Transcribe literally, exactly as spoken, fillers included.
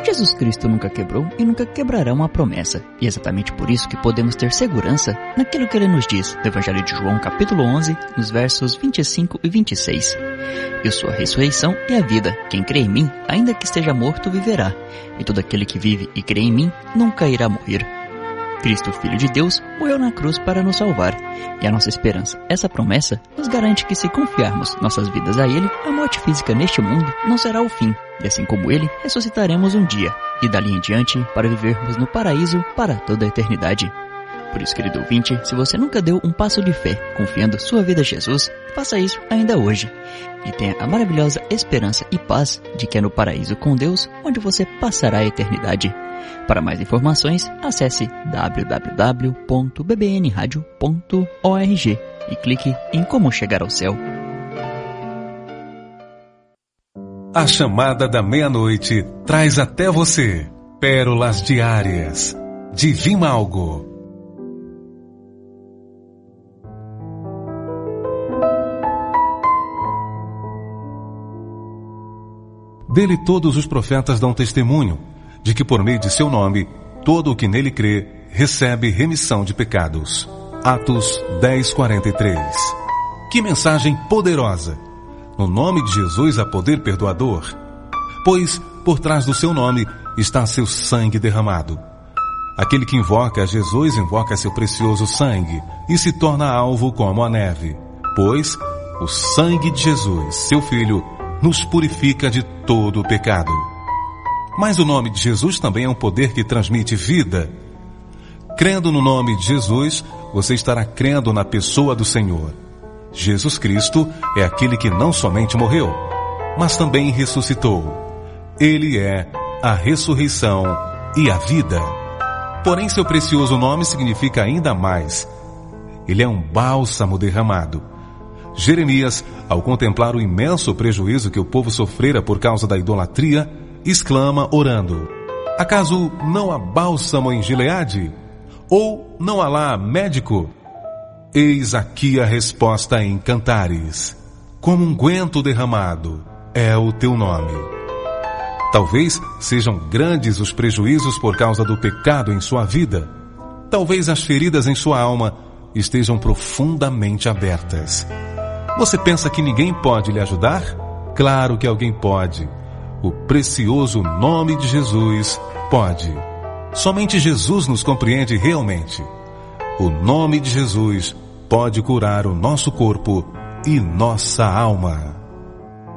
Jesus Cristo nunca quebrou e nunca quebrará uma promessa. E é exatamente por isso que podemos ter segurança naquilo que ele nos diz no Evangelho de João, capítulo onze, nos versos vinte e cinco e vinte e seis. Eu sou a ressurreição e a vida. Quem crê em mim, ainda que esteja morto, viverá. E todo aquele que vive e crê em mim, nunca irá morrer. Cristo, Filho de Deus, morreu na cruz para nos salvar. E a nossa esperança, essa promessa, nos garante que se confiarmos nossas vidas a Ele, a morte física neste mundo não será o fim. E assim como Ele, ressuscitaremos um dia. E dali em diante, para vivermos no paraíso para toda a eternidade. Por isso, querido ouvinte, se você nunca deu um passo de fé, confiando sua vida a Jesus, faça isso ainda hoje. E tenha a maravilhosa esperança e paz de que é no paraíso com Deus onde você passará a eternidade. Para mais informações, acesse w w w ponto b b n radio ponto org e clique em Como Chegar ao Céu. A chamada da meia-noite traz até você pérolas diárias de Vimalgo. Dele todos os profetas dão testemunho de que por meio de seu nome, todo o que nele crê recebe remissão de pecados. Atos dez, quarenta e três. Que mensagem poderosa! No nome de Jesus há poder perdoador, pois por trás do seu nome está seu sangue derramado. Aquele que invoca a Jesus invoca seu precioso sangue e se torna alvo como a neve, pois o sangue de Jesus, seu Filho, nos purifica de todo o pecado. Mas o nome de Jesus também é um poder que transmite vida. Crendo no nome de Jesus, você estará crendo na pessoa do Senhor. Jesus Cristo é aquele que não somente morreu, mas também ressuscitou. Ele é a ressurreição e a vida. Porém, seu precioso nome significa ainda mais. Ele é um bálsamo derramado. Jeremias, ao contemplar o imenso prejuízo que o povo sofrera por causa da idolatria, exclama orando: acaso não há bálsamo em Gileade? Ou não há lá médico? Eis aqui a resposta em Cantares: como unguento derramado é o teu nome. Talvez sejam grandes os prejuízos por causa do pecado em sua vida. Talvez as feridas em sua alma estejam profundamente abertas. Você pensa que ninguém pode lhe ajudar? Claro que alguém pode. O precioso nome de Jesus pode. Somente Jesus nos compreende realmente. O nome de Jesus pode curar o nosso corpo e nossa alma.